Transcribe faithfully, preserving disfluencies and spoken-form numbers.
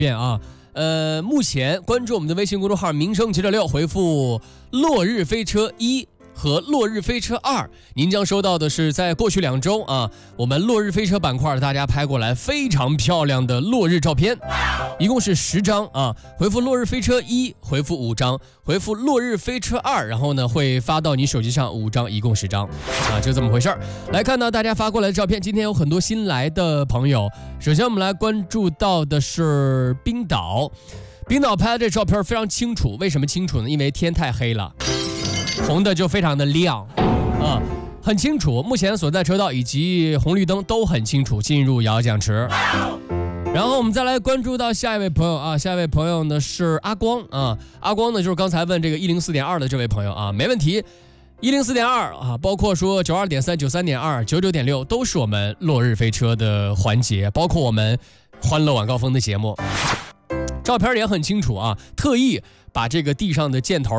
遍啊。呃，目前关注我们的微信公众号名声七六六，回复落日飞车一和落日飞车二，您将收到的是在过去两周啊，我们落日飞车板块大家拍过来非常漂亮的落日照片，一共是十张啊。回复落日飞车一，回复五张，回复落日飞车二，然后呢会发到你手机上五张，一共十张啊，就这么回事儿。来看到大家发过来的照片，今天有很多新来的朋友。首先我们来关注到的是冰岛，冰岛拍的这照片非常清楚，为什么清楚呢？因为天太黑了。红的就非常的亮啊，很清楚，目前所在车道以及红绿灯都很清楚，进入摇奖池。然后我们再来关注到下一位朋友啊，下一位朋友呢是阿光啊，阿光呢就是刚才问这个一零四点二的这位朋友啊，没问题，一零四点二啊，包括说九二点三、九三点二、九九点六都是我们落日飞车的环节，包括我们欢乐晚高峰的节目。照片也很清楚啊，特意把这个地上的箭头